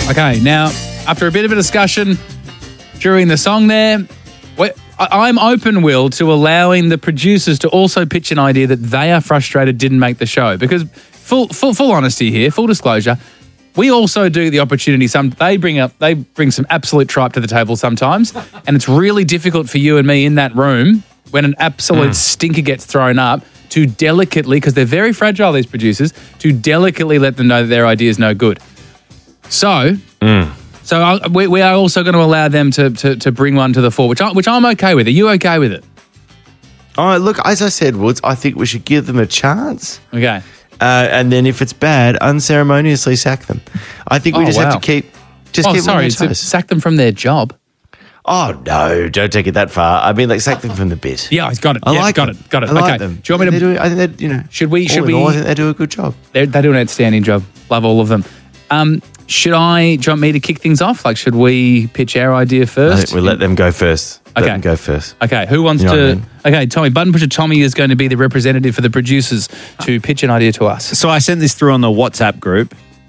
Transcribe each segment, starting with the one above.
Okay, now, after a bit of a discussion during the song there, I'm open, Will, to allowing the producers to also pitch an idea that they are frustrated didn't make the show. Because full honesty here, full disclosure, we also do the opportunity. They bring some absolute tripe to the table sometimes, and it's really difficult for you and me in that room when an absolute stinker gets thrown up to delicately, because they're very fragile, these producers, to delicately let them know that their idea is no good. So we are also going to allow them to bring one to the fore, which I'm okay with. Are you okay with it? Oh, look, as I said, Woods, I think we should give them a chance. Okay. And then if it's bad, unceremoniously sack them. I think we have to keep them on their toes. Sack them from their job. Oh, no, don't take it that far. I mean, sack them from the bit. Yeah, he's got it. I like it. Got it. I like okay. them. Do you want me to? I think they, Should we? I think they do a good job. They do an outstanding job. Love all of them. Do you want me to kick things off? Like, should we pitch our idea first? I think we'll let them go first. Let them go first. Okay, who wants You know to... what I mean? Okay, Tommy, Button Pusher Tommy is going to be the representative for the producers to pitch an idea to us. So I sent this through on the WhatsApp group.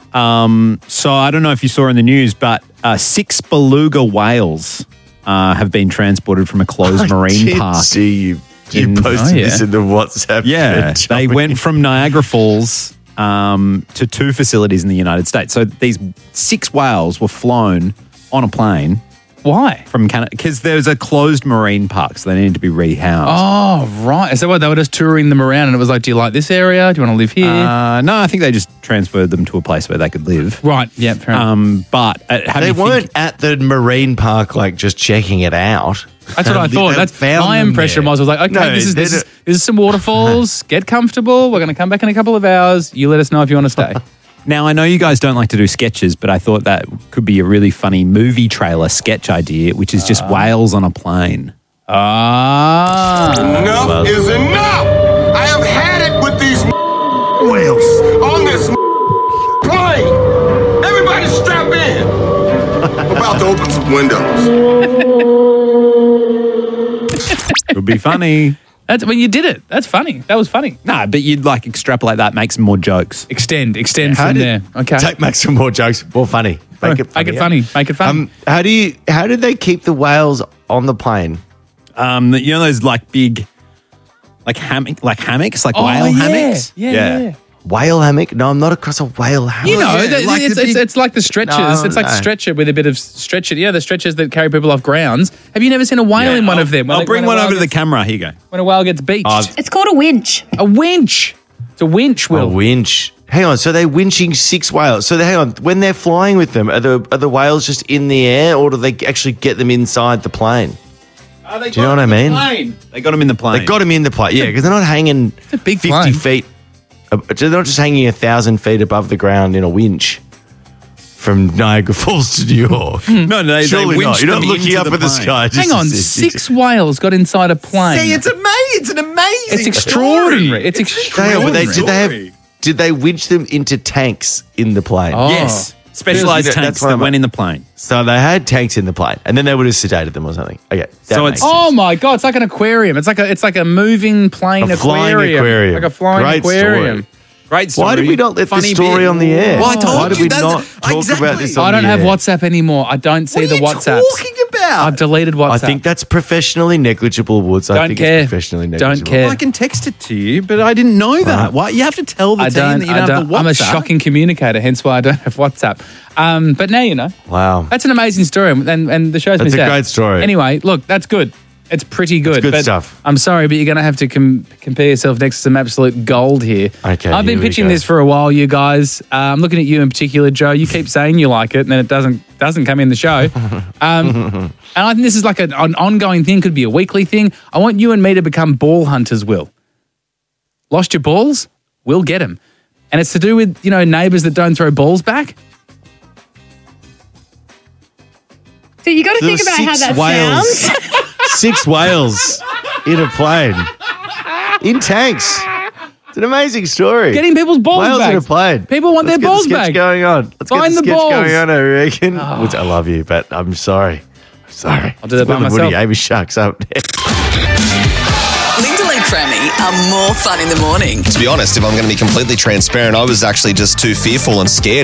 So I don't know if you saw in the news, but 6 beluga whales have been transported from a closed marine park. See you posted this in the WhatsApp. Yeah, thread, they went from Niagara Falls to 2 facilities in the United States. So these 6 whales were flown on a plane. Why? From Canada, because there's a closed marine park, so they needed to be rehoused. Oh, right. So what, they were just touring them around and it was like, do you like this area? Do you want to live here? No, I think they just transferred them to a place where they could live. Right, yeah, fair enough. But they weren't at the marine park just checking it out. That's what I thought. That's my impression was like, okay, this is some waterfalls. Get comfortable. We're going to come back in a couple of hours. You let us know if you want to stay. Now, I know you guys don't like to do sketches, but I thought that could be a really funny movie trailer sketch idea, which is just whales on a plane. Enough is enough! I have had it with these whales on this plane! Everybody strap in! I'm about to open some windows. Could be funny. When you did it. That's funny. That was funny. Nah, but you'd extrapolate that, make some more jokes. Extend from there. Okay. Make some more jokes. More funny. Make it funny. Make it fun. How did they keep the whales on the plane? You know those big hammocks, whale hammocks? Yeah. Whale hammock? No, I'm not across a whale hammock. You know, it's like the stretchers. It's like a stretcher with a bit of stretcher. Yeah, the stretchers that carry people off grounds. Have you never seen a whale in one of them? I'll bring one over to the camera. Here you go. When a whale gets beached. It's called a winch. A winch. It's a winch, Will. A winch. Hang on, so they're winching 6 whales. So hang on, when they're flying with them, are the whales just in the air or do they actually get them inside the plane? Do you know what I mean? They got them in the plane. They got them in the plane, yeah, because they're not hanging a big 50 plane. feet. They're not just hanging 1,000 feet above the ground in a winch from Niagara Falls to New York. No, they Surely not. winched You're not them looking into up the at the plane. sky. Hang on, 6 whales got inside a plane. See, it's amazing. It's an amazing It's extraordinary. It's extraordinary. Did they winch them into tanks in the plane? Oh. Yes. Specialized That's tanks what that I'm- went in the plane. So they had tanks in the plane, and then they would have sedated them or something. Okay, So makes it's- sense. Oh my God, it's like an aquarium. It's like a moving plane A flying aquarium. Like a flying Great aquarium. story. Great story. Why did we not let this Funny story bit. on the air? Well, I told Why did you we that- not talk exactly. about this on I don't the have air? WhatsApp anymore. I don't see What the are you WhatsApps. talking about? I've deleted WhatsApp. I think that's professionally negligible, Woods. I Don't think care. it's professionally negligible. Don't care. Well, I can text it to you, but I didn't know that. Why you have to tell the team that you don't have the WhatsApp? I'm a shocking communicator, hence why I don't have WhatsApp. But now you know. Wow. That's an amazing story, and the show's That's missed a out. great story. Anyway, look, that's good. It's pretty good. good but stuff. I'm sorry, but you're going to have to compare yourself next to some absolute gold here. Okay, I've been here we pitching go. this for a while, you guys. I'm looking at you in particular, Joe. You keep saying you like it, and then it doesn't come in the show. And I think this is like an ongoing thing. Could be a weekly thing. I want you and me to become ball hunters, Will. Lost your balls? We'll get them. And it's to do with, neighbours that don't throw balls back. So you got to There think were about how 6 that whales. sounds. 6 whales in a plane. In tanks. It's an amazing story. Getting people's balls Whales back. in a plane. People want Let's their get balls the sketch back. going on. Let's Find get the the sketch balls. going on, I reckon. Woods, I love you, but I'm sorry. I'm sorry. I'll do that by When the myself. Woody Amy Sharks up there. Linda Lee Crammy are more fun in the morning. To be honest, if I'm going to be completely transparent, I was actually just too fearful and scared